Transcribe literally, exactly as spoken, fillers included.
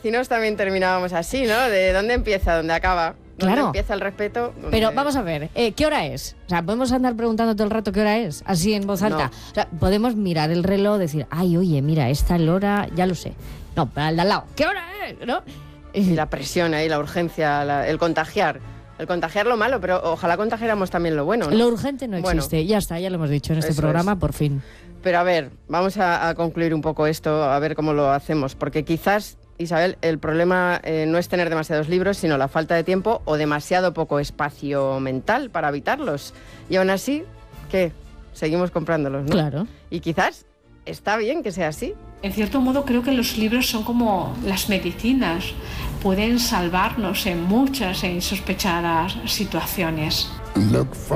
vecinos también terminábamos así, ¿no? De dónde empieza, dónde acaba. ¿Dónde Claro. empieza el respeto? ¿Dónde... Pero vamos a ver, eh, ¿qué hora es? O sea, ¿podemos andar preguntando todo el rato qué hora es? Así en voz alta. No. O sea, podemos mirar el reloj, decir, ay, oye, mira, esta hora, ya lo sé. No, pero al de al lado, ¿qué hora es? ¿No? Y la presión ahí, la urgencia, la- el contagiar. El contagiar lo malo, pero ojalá contagiáramos también lo bueno, ¿no? Lo urgente no Bueno. existe, ya está, ya lo hemos dicho en este Eso programa, es. por fin. Pero a ver, vamos a, a concluir un poco esto, a ver cómo lo hacemos, porque quizás, Isabel, el problema eh, no es tener demasiados libros, sino la falta de tiempo o demasiado poco espacio mental para habitarlos. Y aún así, ¿qué? Seguimos comprándolos, ¿no? Claro. Y quizás está bien que sea así. En cierto modo creo que los libros son como las medicinas, pueden salvarnos en muchas e insospechadas situaciones. Look for